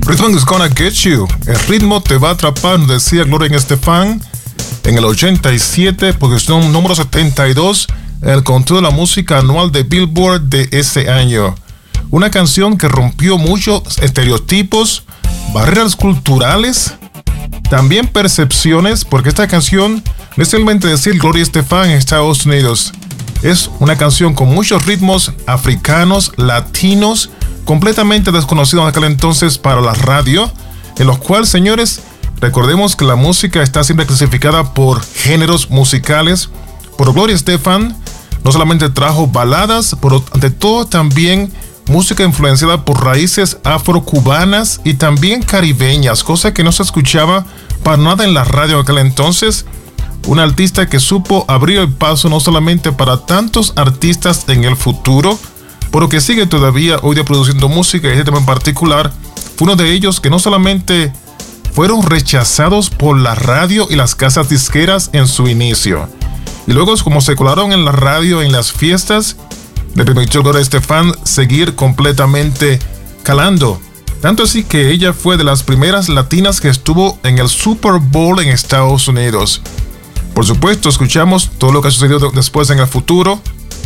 Rhythm is gonna get you. El ritmo te va a atrapar, decía Gloria Estefan en el 87, posición número 72 en el conteo de la música anual de Billboard de ese año. Una canción que rompió muchos estereotipos, barreras culturales, también percepciones, porque esta canción no es simplemente decir Gloria Estefan en Estados Unidos. Es una canción con muchos ritmos africanos, latinos, completamente desconocidos en aquel entonces para la radio, en los cuales, señores, recordemos que la música está siempre clasificada por géneros musicales. Por Gloria Estefan no solamente trajo baladas, pero ante todo también música influenciada por raíces afrocubanas y también caribeñas, cosa que no se escuchaba para nada en la radio en aquel entonces. Una artista que supo abrir el paso no solamente para tantos artistas en el futuro, pero que sigue todavía hoy día produciendo música, y este tema en particular fue uno de ellos que no solamente fueron rechazados por la radio y las casas disqueras en su inicio, y luego como se colaron en la radio en las fiestas, le permitió a Gloria Estefan seguir completamente calando. Tanto así que ella fue de las primeras latinas que estuvo en el Super Bowl en Estados Unidos. Por supuesto, escuchamos todo lo que ha sucedido después en el futuro.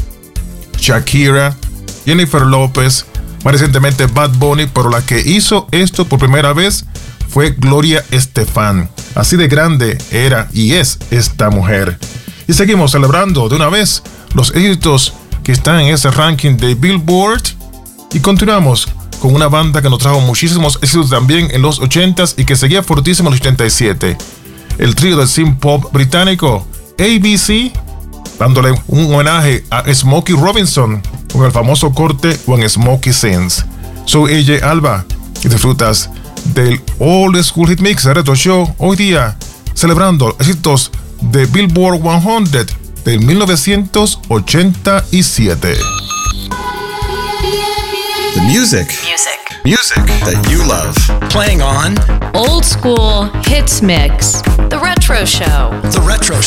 Shakira, Jennifer López, más recientemente Bad Bunny, pero la que hizo esto por primera vez fue Gloria Estefan. Así de grande era y es esta mujer. Y seguimos celebrando de una vez los éxitos que están en ese ranking de Billboard. Y continuamos con una banda que nos trajo muchísimos éxitos también en los 80s y que seguía fortísimo en los 87. El trío de synth pop británico ABC, dándole un homenaje a Smokey Robinson con el famoso corte When Smokey Sings. Soy AJ Alba y disfrutas del Old School Hit Mix de Retro Show, hoy día celebrando éxitos de Billboard 100 del 1987. The music that you love. Playing on Old School Hits Mix, The Retro Show. The Retro